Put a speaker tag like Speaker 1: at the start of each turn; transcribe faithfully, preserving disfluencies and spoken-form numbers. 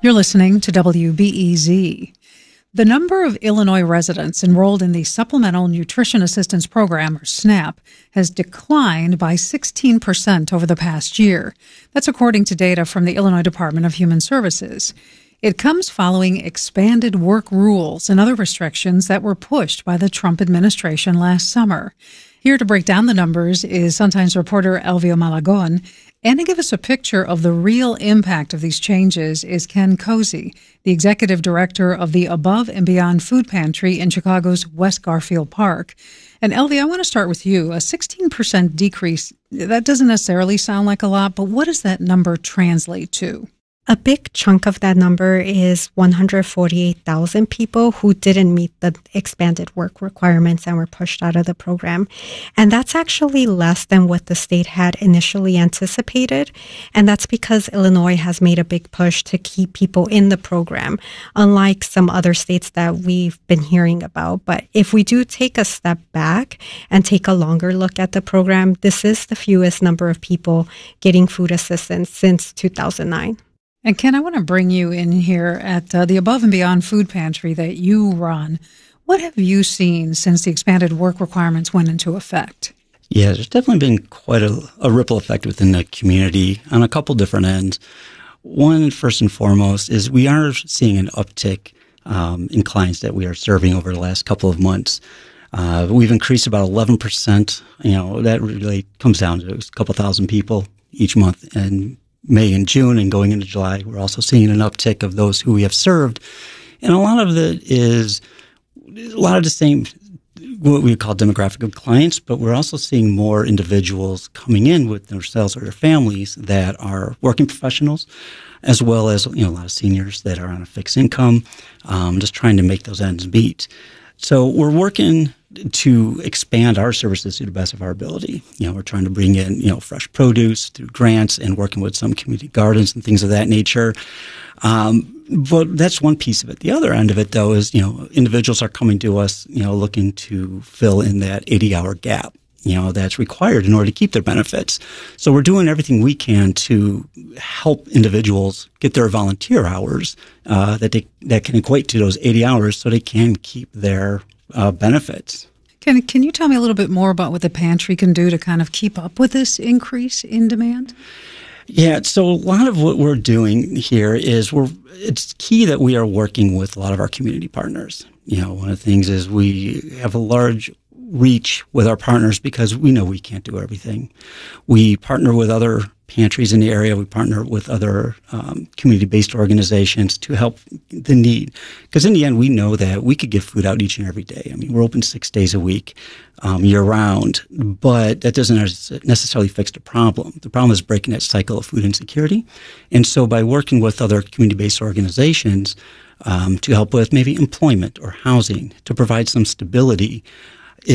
Speaker 1: You're listening to W B E Z. The number of Illinois residents enrolled in the Supplemental Nutrition Assistance Program, or SNAP, has declined by sixteen percent over the past year. That's according to data from the Illinois Department of Human Services. It comes following expanded work rules and other restrictions that were pushed by the Trump administration last summer. Here to break down the numbers is Sun-Times reporter Elvia Malagon. And to give us a picture of the real impact of these changes is Ken Cozy, the executive director of the Above and Beyond Food Pantry in Chicago's West Garfield Park. And Elvia, I want to start with you. A sixteen percent decrease, that doesn't necessarily sound like a lot, but what does that number translate to?
Speaker 2: A big chunk of that number is one hundred forty-eight thousand people who didn't meet the expanded work requirements and were pushed out of the program. And that's actually less than what the state had initially anticipated. And that's because Illinois has made a big push to keep people in the program, unlike some other states that we've been hearing about. But if we do take a step back and take a longer look at the program, this is the fewest number of people getting food assistance since two thousand nine.
Speaker 1: And Ken, I want to bring you in here at uh, the Above and Beyond Food Pantry that you run. What have you seen since the expanded work requirements went into effect?
Speaker 3: Yeah, there's definitely been quite a, a ripple effect within the community on a couple different ends. One, first and foremost, is we are seeing an uptick um, in clients that we are serving over the last couple of months. Uh, we've increased about eleven percent. You know, that really comes down to a couple thousand people each month. And May and June and going into July, we're also seeing an uptick of those who we have served. And a lot of it is a lot of the same, what we call demographic of clients, but we're also seeing more individuals coming in with themselves or their families that are working professionals, as well as, you know, a lot of seniors that are on a fixed income, um, just trying to make those ends meet. So we're working to expand our services to the best of our ability. You know, we're trying to bring in, you know, fresh produce through grants and working with some community gardens and things of that nature. Um, but that's one piece of it. The other end of it, though, is, you know, individuals are coming to us, you know, looking to fill in that eighty-hour gap, you know, that's required in order to keep their benefits. So we're doing everything we can to help individuals get their volunteer hours uh, that they that can equate to those eighty hours so they can keep their uh, benefits.
Speaker 1: Can, can you tell me a little bit more about what the pantry can do to kind of keep up with this increase in demand?
Speaker 3: Yeah, so a lot of what we're doing here is we're it's key that we are working with a lot of our community partners. You know, one of the things is we have a large reach with our partners because we know we can't do everything. We partner with other pantries in the area. We partner with other um, community-based organizations to help the need. Because in the end, we know that we could give food out each and every day. I mean, we're open six days a week, um, year-round, but that doesn't necessarily fix the problem. The problem is breaking that cycle of food insecurity. And so by working with other community-based organizations um, to help with maybe employment or housing, to provide some stability,